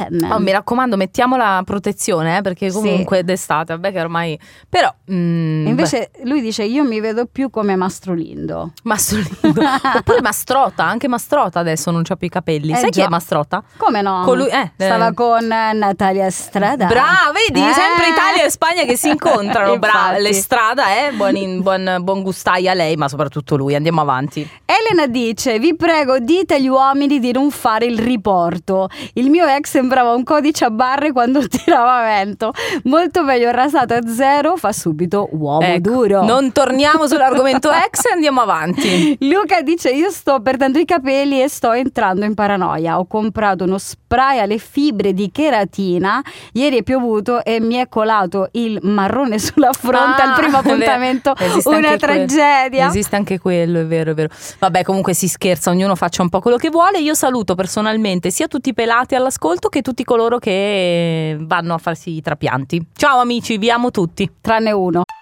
bene. Mi raccomando, mettiamo la protezione, perché comunque d'estate, vabbè che ormai... Però... Invece lui dice: io mi vedo più come Mastrolindo. Oppure Mastrota, anche Mastrota adesso non c'ha più i capelli. Sai chi è Mastrota? Come no? Con lui, stava con Natalia Strada. Brava, vedi? Sempre Italia e Spagna che si incontrano. Brava, le Strada, buon gustaia lei, ma soprattutto lui. Andiamo avanti. Elena dice: vi prego, dite agli uomini di non fare il riporto. Il mio ex sembrava un codice a barre quando tirava vento. Molto meglio rasato a zero, fa subito uomo duro. Non torniamo sull'argomento ex e andiamo avanti. Luca dice: io sto perdendo i capelli e sto entrando in paranoia. Ho comprato uno spray alle fibre di cheratina. Ieri è piovuto e mi è colato il marrone sulla fronte al primo appuntamento. Una tragedia. Esiste anche quello, è vero, è vero. Vabbè, comunque si scherza, ognuno faccia un po' quello che vuole. Io saluto personalmente sia tutti i pelati all'ascolto che tutti coloro che vanno a farsi i trapianti. Ciao amici, vi amo tutti. Tranne uno.